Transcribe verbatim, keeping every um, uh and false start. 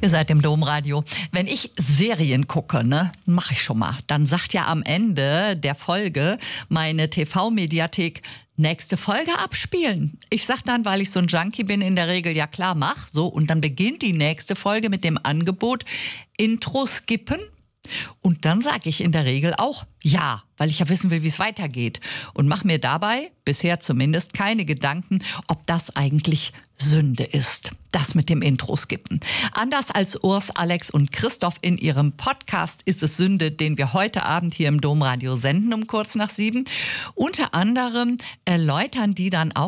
Ihr seid im Domradio. Wenn ich Serien gucke, ne, mache ich schon mal, dann sagt ja am Ende der Folge meine T V-Mediathek, nächste Folge abspielen. Ich sag dann, weil ich so ein Junkie bin, in der Regel, ja klar, mach so. Und dann beginnt die nächste Folge mit dem Angebot, Intro skippen. Und dann sage ich in der Regel auch ja, weil ich ja wissen will, wie es weitergeht. Und mache mir dabei, bisher zumindest, keine Gedanken, ob das eigentlich Sünde ist. Das mit dem Intro-Skippen. Anders als Urs, Alex und Christoph in ihrem Podcast Ist es Sünde, den wir heute Abend hier im Domradio senden um kurz nach sieben. Unter anderem erläutern die dann auch